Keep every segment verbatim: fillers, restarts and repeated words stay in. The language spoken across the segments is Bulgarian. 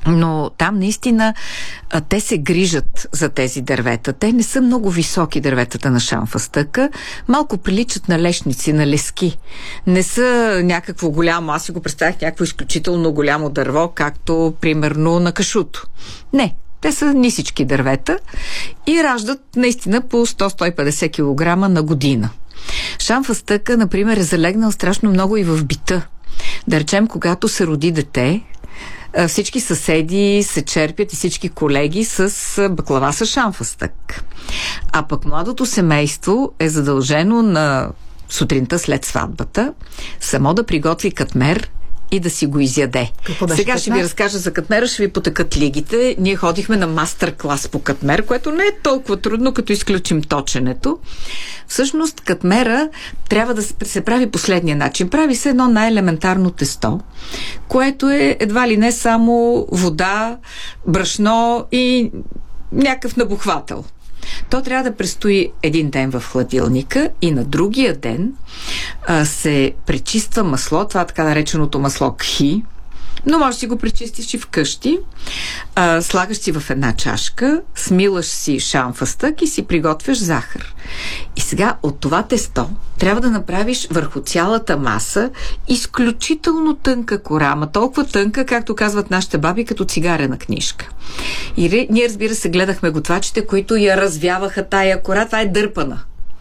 Но там наистина а, те се грижат за тези дървета. Те не са много високи, дърветата на шамфастъка. Малко приличат на лешници, на лески. Не са някакво голямо. Аз си го представях някакво изключително голямо дърво, както примерно на кашуто. Не. Те са нисички дървета и раждат наистина по сто до сто и петдесет килограма на година. Шамфастъка, например, е залегнал страшно много и в бита. Да речем, когато се роди дете, всички съседи се черпят и всички колеги с баклава с шамфастък. А пък младото семейство е задължено на сутринта след сватбата само да приготви катмер и да си го изяде. Сега ще ви разкажа за катмера, ще ви потъкат лигите. Ние ходихме на мастер-клас по катмер, което не е толкова трудно, като изключим точенето. Всъщност, катмера трябва да се прави последния начин. Прави се едно най-елементарно тесто, което е едва ли не само вода, брашно и някакъв набухвател. То трябва да престои един ден в хладилника и на другия ден а, се пречиства масло, това така нареченото масло кхи, но можеш да си го пречистиш и вкъщи. А, слагаш си в една чашка, смилаш си шамфастък и си приготвяш захар. И сега от това тесто трябва да направиш върху цялата маса изключително тънка кора, ама толкова тънка, както казват нашите баби, като цигарена книжка. И ние, разбира се, гледахме готвачите, които я развяваха тая кора. Това е дърпана.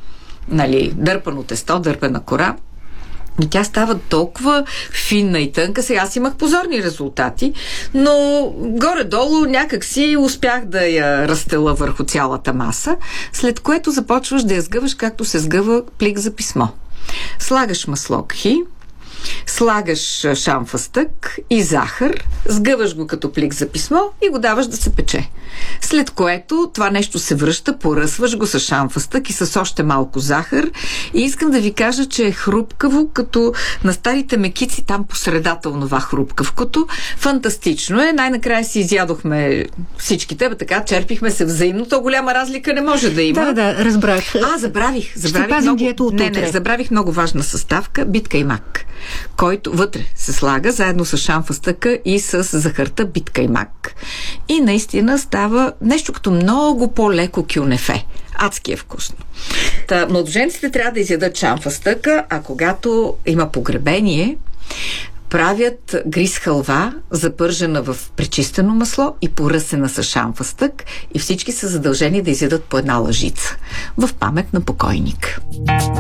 Нали, дърпано тесто, дърпана кора. И тя става толкова финна и тънка. Сега аз имах позорни резултати, но горе-долу някак си успях да я разстела върху цялата маса, след което започваш да я сгъваш, както се сгъва плик за писмо. Слагаш масло кхи, слагаш шамфастък и захар, сгъваш го като плик за писмо и го даваш да се пече. След което това нещо се връща, поръсваш го с шамфастък и с още малко захар и искам да ви кажа, че е хрупкаво, като на старите мекици там по средата онова хрупкавкото. Фантастично е. Най-накрая си изядохме всичките, бе, така, черпихме се взаимно. То голяма разлика не може да има. Да, да, разбрах. А, забравих. забравих много... Не, не, забравих много важна съставка. Битка и мак, който вътре се слага заедно с шамфастъка и с захарта битка и мак. И наистина става нещо като много по-леко кюнефе. Адски е вкусно. Та, младоженците трябва да изядат шамфастъка, а когато има погребение, правят гриз халва, запържена в пречистено масло и поръсена с шамфастък, и всички са задължени да изядат по една лъжица в памет на покойник.